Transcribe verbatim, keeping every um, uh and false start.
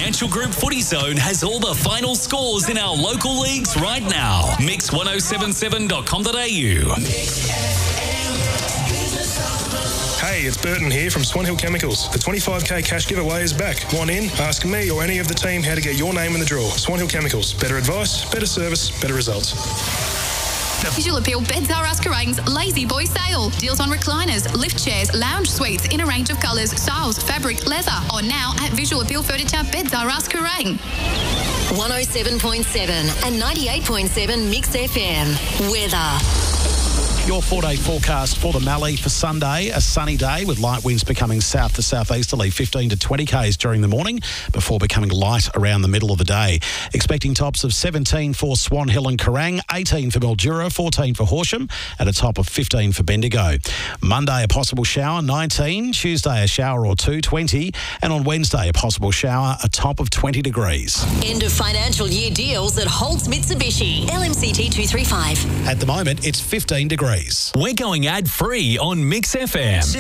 Financial Group Footy Zone has all the final scores in our local leagues right now. mix ten seventy-seven dot com dot a u. Hey, it's Burton here from Swan Hill Chemicals. The twenty-five k cash giveaway is back. Want in? Ask me or any of the team how to get your name in the draw. Swan Hill Chemicals. Better advice, better service, better results. Visual Appeal Beds Are Us Kerrang's Lazy Boy Sale. Deals on recliners, lift chairs, lounge suites in a range of colours, styles, fabric, leather. On now at Visual Appeal Furniture Beds Are Us Kerrang. one oh seven point seven and ninety-eight point seven Mix F M. Weather. Your four-day forecast for the Mallee for Sunday, a sunny day with light winds becoming south to southeasterly, fifteen to twenty k's during the morning before becoming light around the middle of the day. Expecting tops of seventeen for Swan Hill and Kerrang, eighteen for Mildura, fourteen for Horsham, and a top of fifteen for Bendigo. Monday, a possible shower, nineteen. Tuesday, a shower or two, twenty. And on Wednesday, a possible shower, a top of twenty degrees. End of financial year deals at Holtz Mitsubishi. L M C T two three five. At the moment, it's fifteen degrees. We're going ad-free on Mix F M.